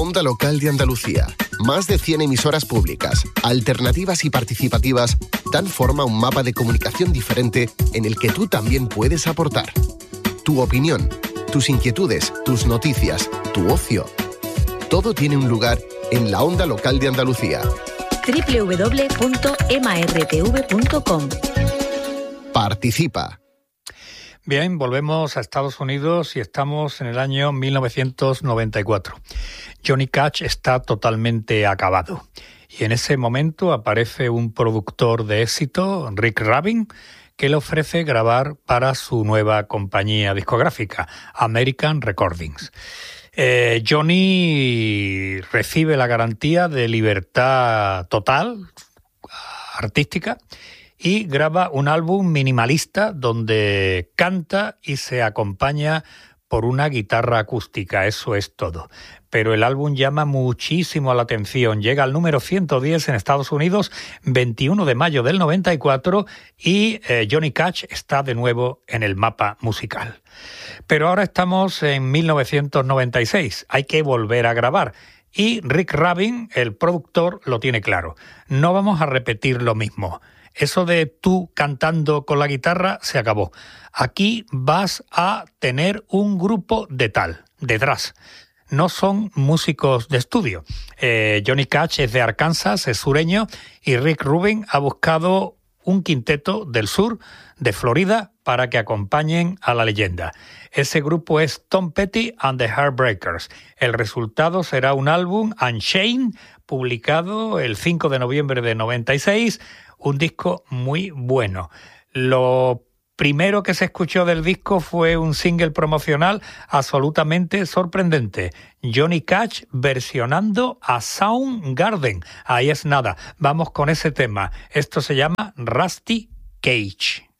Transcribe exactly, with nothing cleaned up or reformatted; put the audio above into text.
Onda Local de Andalucía. Más de cien emisoras públicas, alternativas y participativas dan forma a un mapa de comunicación diferente en el que tú también puedes aportar. Tu opinión, tus inquietudes, tus noticias, tu ocio. Todo tiene un lugar en la Onda Local de Andalucía. doble u doble u doble u punto ema erre te ve punto com. Participa. Bien, volvemos a Estados Unidos y estamos en el año mil novecientos noventa y cuatro. Johnny Cash está totalmente acabado. Y en ese momento aparece un productor de éxito, Rick Rubin, que le ofrece grabar para su nueva compañía discográfica, American Recordings. Eh, Johnny recibe la garantía de libertad total, artística, y graba un álbum minimalista donde canta y se acompaña por una guitarra acústica, eso es todo. Pero el álbum llama muchísimo la atención, llega al número ciento diez en Estados Unidos, veintiuno de mayo del noventa y cuatro, y eh, Johnny Cash está de nuevo en el mapa musical. Pero ahora estamos en mil novecientos noventa y seis, hay que volver a grabar. Y Rick Rubin, el productor, lo tiene claro. No vamos a repetir lo mismo. Eso de tú cantando con la guitarra se acabó. Aquí vas a tener un grupo de tal, detrás. No son músicos de estudio. Eh, Johnny Cash es de Arkansas, es sureño, y Rick Rubin ha buscado un quinteto del sur de Florida para que acompañen a la leyenda. Ese grupo es Tom Petty and the Heartbreakers. El resultado será un álbum, Unchained, publicado el cinco de noviembre de noventa y seis, un disco muy bueno. Lo primero que se escuchó del disco fue un single promocional absolutamente sorprendente. Johnny Cash versionando a Soundgarden. Ahí es nada. Vamos con ese tema. Esto se llama Rusty Cage.